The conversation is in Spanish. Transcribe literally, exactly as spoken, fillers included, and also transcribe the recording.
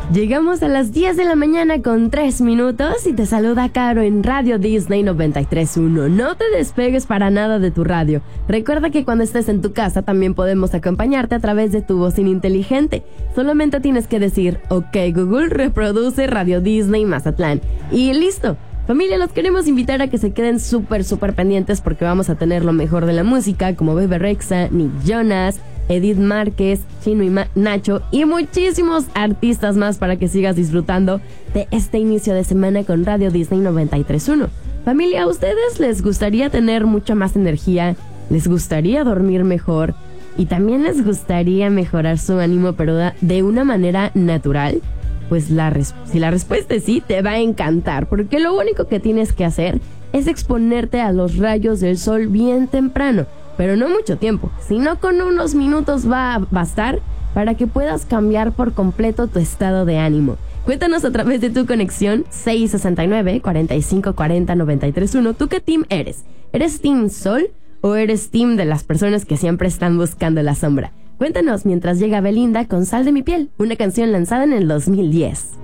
Llegamos a las diez de la mañana con tres minutos y te saluda Caro en Radio Disney noventa y tres punto uno. No te despegues para nada de tu radio. Recuerda que cuando estés en tu casa también podemos acompañarte a través de tu bocina inteligente. Solamente tienes que decir, ok Google, reproduce Radio Disney Mazatlán. Y listo. Familia, los queremos invitar a que se queden súper, súper pendientes porque vamos a tener lo mejor de la música, como Bebe Rexha, Nick Jonas, Edith Márquez, Chino y Ma- Nacho y muchísimos artistas más para que sigas disfrutando de este inicio de semana con Radio Disney noventa y tres punto uno. Familia, ¿a ustedes les gustaría tener mucha más energía? ¿Les gustaría dormir mejor? ¿Y también les gustaría mejorar su ánimo, pero de una manera natural? Pues la res- si la respuesta es sí, te va a encantar, porque lo único que tienes que hacer es exponerte a los rayos del sol bien temprano, pero no mucho tiempo, sino con unos minutos va a bastar para que puedas cambiar por completo tu estado de ánimo. Cuéntanos a través de tu conexión seis sesenta y nueve, cuarenta y cinco cuarenta, noventa y tres punto uno. ¿Tú qué team eres? ¿Eres team sol o eres team de las personas que siempre están buscando la sombra? Cuéntanos mientras llega Belinda con Sal de mi piel, una canción lanzada en el dos mil diez.